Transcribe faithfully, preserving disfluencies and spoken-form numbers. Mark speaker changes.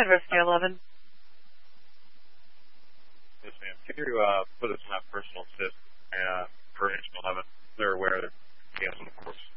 Speaker 1: ahead, Rescue eleven.
Speaker 2: Yes, ma'am. Can you uh, put us in that personal assist uh, for Engine eleven? They're aware that he has on the course.